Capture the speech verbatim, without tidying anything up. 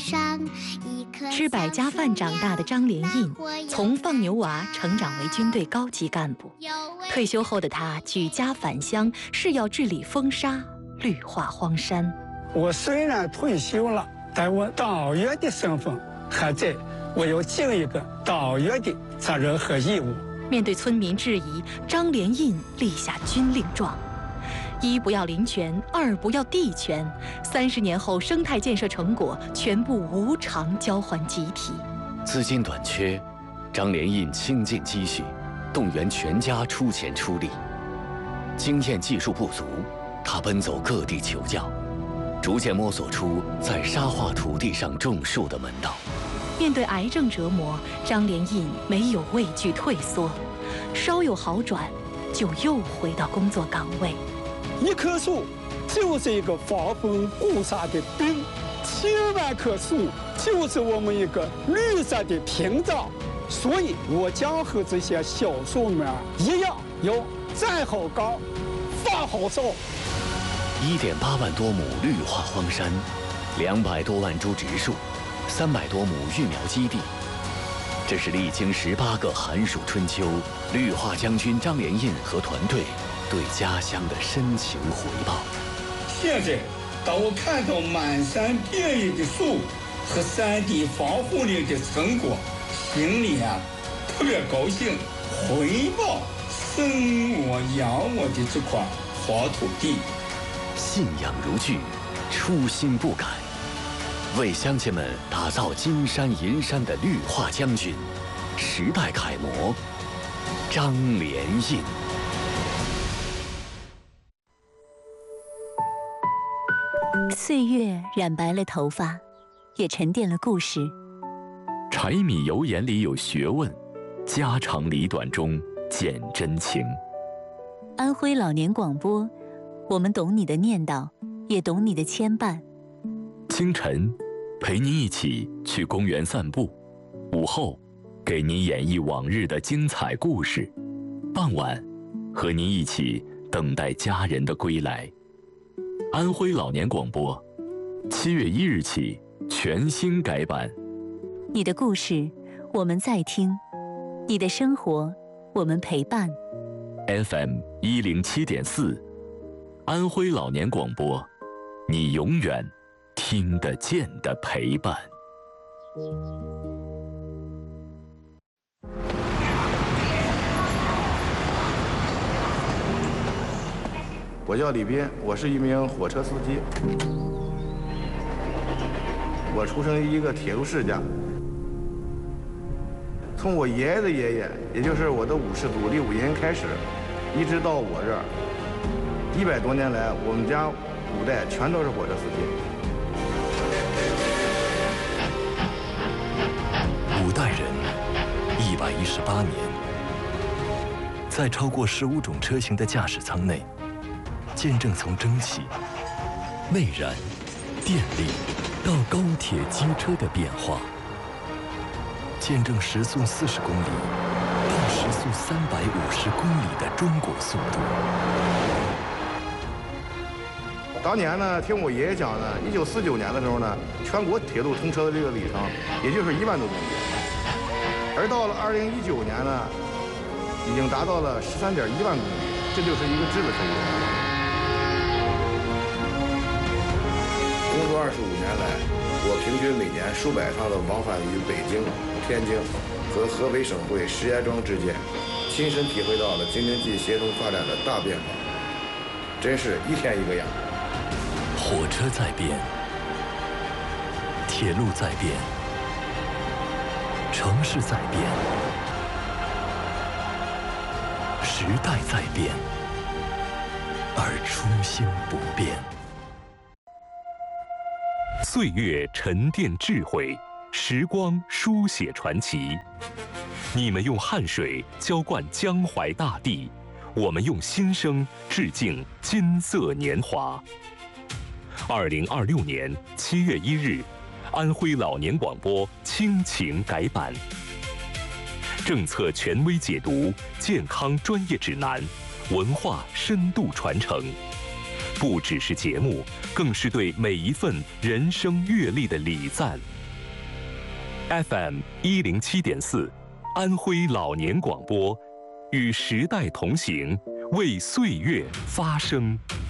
吃百家饭长大的张连印，从放牛娃成长为军队高级干部。退休后的他举家返乡，誓要治理风沙，绿化荒山。 我虽然退休了，但我党员的身份还在，我要尽一个党员的责任和义务。 面对村民质疑，张连印立下军令状：一不要林权，二不要地权。三十年后，生态建设成果全部无偿交还集体。 资金短缺，张连印倾尽积蓄，动员全家出钱出力。经验技术不足，他奔走各地求教，逐渐摸索出在沙化土地上种树的门道。 面对癌症折磨，张连印没有畏惧退缩，稍有好转，就又回到工作岗位。 一棵树就是一个防风固沙的冰，千万棵树就是我们一个绿色的屏障。所以，我将和这些小树们一样，要站好岗，发好烧。 一点八万多亩绿化荒山，两百多万株植树，三百多亩育苗基地。这是历经十八个寒暑春秋，绿化将军张连印和团队对家乡的深情回报。 现在，当我看到满山遍野的树和山地防护林的成果，心里啊特别高兴，回报生我养我的这块好土地。 信仰如炬，初心不改，为乡亲们打造金山银山的绿化将军，时代楷模张连印。 岁月染白了头发，也沉淀了故事。 柴米油盐里有学问，家长里短中见真情。 安徽老年广播，我们懂你的念叨，也懂你的牵绊。 清晨，陪您一起去公园散步；午后，给您演绎往日的精彩故事；傍晚，和您一起等待家人的归来。安徽老年广播，七月一日起全新改版。 你的故事，我们在听；你的生活，我们陪伴。 F M 一零七点四，安徽老年广播，你永远听得见的陪伴。 我叫李斌，我是一名火车司机。我出生于一个铁路世家，从我爷爷的爷爷，也就是我的五世祖李武银开始，一直到我这儿，一百多年来，我们家五代全都是火车司机。 五代人，一百一十八年，在超过十五种车型的驾驶舱内，见证从蒸汽、内燃、电力到高铁、机车的变化，见证时速四十公里到时速三百五十公里的中国速度。 当年呢，听我爷爷讲呢，一九四九年的时候呢，全国铁路通车的这个里程也就是一万多公里，而到了二零一九年呢，已经达到了十三点一万公里，这就是一个质的飞跃。 工作二十五年来，我平均每年数百趟的往返于北京、天津和合肥省会石家庄之间，亲身体会到了京津冀协同发展的大变化，真是一天一个样。 火车在变，铁路在变，城市在变，时代在变，而初心不变。 岁月沉淀智慧，时光书写传奇。你们用汗水浇灌江淮大地，我们用心声致敬金色年华。二零二六年七月一日，安徽老年广播亲情改版，政策权威解读，健康专业指南，文化深度传承， 不只是节目，更是对每一份人生阅历的礼赞。F M 一零七点四，安徽老年广播，与时代同行，为岁月发声。